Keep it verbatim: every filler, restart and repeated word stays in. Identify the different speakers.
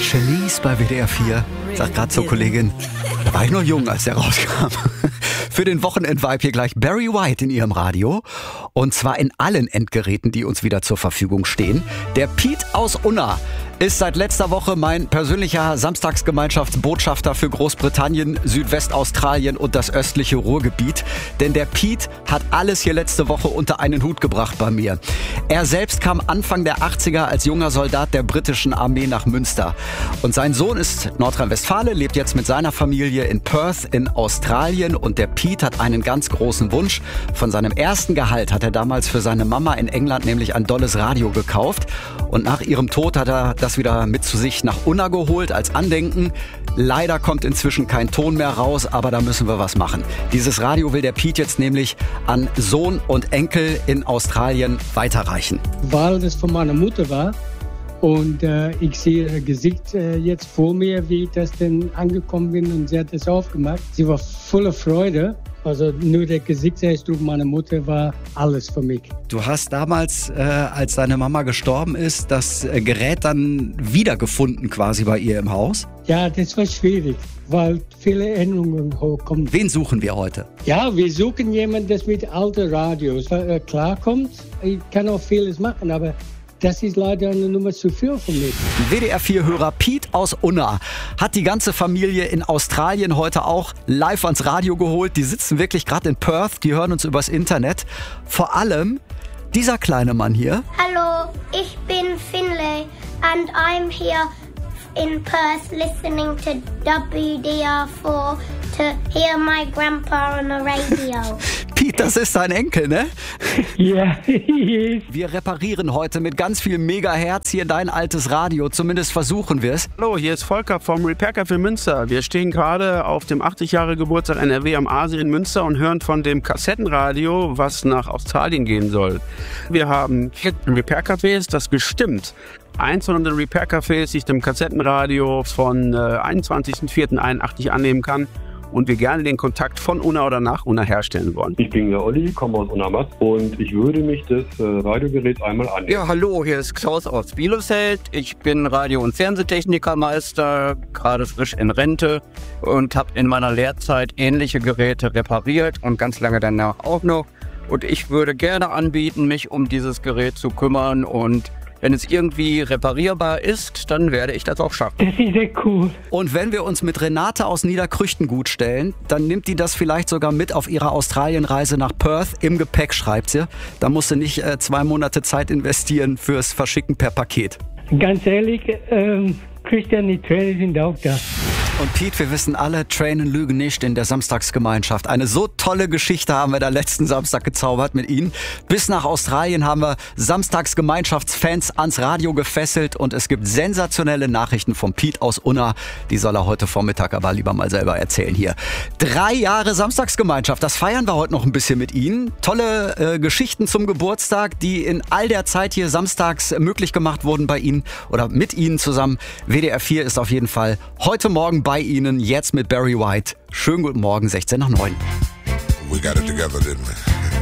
Speaker 1: Chemise bei W D R vier. Sagt gerade zur Kollegin, da war ich noch jung, als der rauskam. Für den Wochenend-Vibe hier gleich Barry White in ihrem Radio. Und zwar in allen Endgeräten, die uns wieder zur Verfügung stehen. Der Pete aus Unna ist seit letzter Woche mein persönlicher Samstagsgemeinschaftsbotschafter für Großbritannien, Südwestaustralien und das östliche Ruhrgebiet. Denn der Pete hat alles hier letzte Woche unter einen Hut gebracht bei mir. Er selbst kam Anfang der achtziger als junger Soldat der britischen Armee nach Münster. Und sein Sohn ist Nordrhein-Westfale, lebt jetzt mit seiner Familie in Perth in Australien. Und der Pete hat einen ganz großen Wunsch. Von seinem ersten Gehalt hat er damals für seine Mama in England nämlich ein dolles Radio gekauft. Und nach ihrem Tod hat er das wieder mit zu sich nach Unna geholt als Andenken. Leider kommt inzwischen kein Ton mehr raus, aber da müssen wir was machen. Dieses Radio will der Pete jetzt nämlich an Sohn und Enkel in Australien weiterreichen.
Speaker 2: Weil das von meiner Mutter war und äh, ich sehe ihr Gesicht äh, jetzt vor mir, wie ich das denn angekommen bin, und sie hat es aufgemacht. Sie war voller Freude. Also nur der Gesichtsausdruck meiner Mutter war alles für mich.
Speaker 1: Du hast damals, äh, als deine Mama gestorben ist, das äh, Gerät dann wiedergefunden quasi bei ihr im Haus?
Speaker 2: Ja, das war schwierig, weil viele Änderungen hochkommen.
Speaker 1: Wen suchen wir heute?
Speaker 2: Ja, wir suchen jemanden, der mit alten Radios äh, klarkommt. Ich kann auch vieles machen, aber das ist leider eine Nummer zu viel für mich.
Speaker 1: W D R vier-Hörer Pete aus Unna hat die ganze Familie in Australien heute auch live ans Radio geholt. Die sitzen wirklich gerade in Perth, die hören uns übers Internet. Vor allem dieser kleine Mann hier.
Speaker 3: Hallo, ich bin Finlay and I'm here in Perth listening to W D R vier to hear my grandpa on the radio.
Speaker 1: Pete, das ist dein Enkel, ne?
Speaker 2: Ja,
Speaker 1: wir reparieren heute mit ganz viel Megahertz hier dein altes Radio. Zumindest versuchen wir es.
Speaker 4: Hallo, hier ist Volker vom Repair Café Münster. Wir stehen gerade auf dem achtzig Jahre Geburtstag N R W am Aasee in Münster und hören von dem Kassettenradio, was nach Australien gehen soll. Wir haben Repair Cafés, das gestimmt. Eins von den Repair Cafés sich dem Kassettenradio von äh, einundzwanzigsten vierten einundachtzig annehmen kann und wir gerne den Kontakt von Unna oder nach Unna herstellen wollen.
Speaker 5: Ich bin der Olli, komme aus Unna und ich würde mich des äh, Radiogeräts einmal annehmen.
Speaker 6: Ja, hallo, hier ist Klaus aus Bielefeld. Ich bin Radio- und Fernsehtechnikermeister, gerade frisch in Rente und habe in meiner Lehrzeit ähnliche Geräte repariert und ganz lange danach auch noch. Und ich würde gerne anbieten, mich um dieses Gerät zu kümmern, und wenn es irgendwie reparierbar ist, dann werde ich das auch schaffen.
Speaker 2: das ist sehr cool.
Speaker 1: Und wenn wir uns mit Renate aus Niederkrüchten gut stellen, dann nimmt die das vielleicht sogar mit auf ihrer Australienreise nach Perth im Gepäck, schreibt sie. Da musst du nicht äh, zwei Monate Zeit investieren fürs Verschicken per Paket.
Speaker 2: Ganz ehrlich, ähm, Christian, die Tränen sind auch da.
Speaker 1: Und Pete, wir wissen alle, Tränen lügen nicht in der Samstagsgemeinschaft. Eine so tolle Geschichte haben wir da letzten Samstag gezaubert mit Ihnen. Bis nach Australien haben wir Samstagsgemeinschaftsfans ans Radio gefesselt und es gibt sensationelle Nachrichten vom Pete aus Unna. Die soll er heute Vormittag aber lieber mal selber erzählen hier. Drei Jahre Samstagsgemeinschaft, das feiern wir heute noch ein bisschen mit Ihnen. Tolle äh, Geschichten zum Geburtstag, die in all der Zeit hier samstags möglich gemacht wurden bei Ihnen oder mit Ihnen zusammen. W D R vier ist auf jeden Fall heute Morgen bei Ihnen, jetzt mit Barry White. Schönen guten Morgen, sechzehn nach neun.
Speaker 7: We got it together, didn't we?